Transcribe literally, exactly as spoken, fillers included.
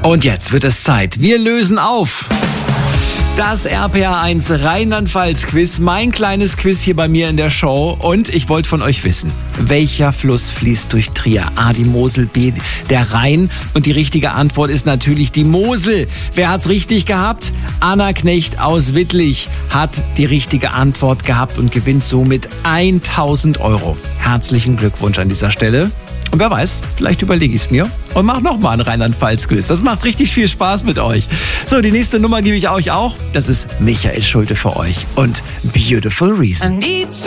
Und jetzt wird es Zeit. Wir lösen auf. Das R P R eins Rheinland-Pfalz-Quiz, mein kleines Quiz hier bei mir in der Show. Und ich wollte von euch wissen, welcher Fluss fließt durch Trier? A, die Mosel, B, der Rhein. Und die richtige Antwort ist natürlich die Mosel. Wer hat's richtig gehabt? Anna Knecht aus Wittlich hat die richtige Antwort gehabt und gewinnt somit tausend Euro. Herzlichen Glückwunsch an dieser Stelle. Und wer weiß, vielleicht überlege ich es mir und mache nochmal ein Rheinland-Pfalz-Quiz. Das macht richtig viel Spaß mit euch. So, die nächste Nummer gebe ich euch auch. Das ist Michael Schulte für euch und Beautiful Reason.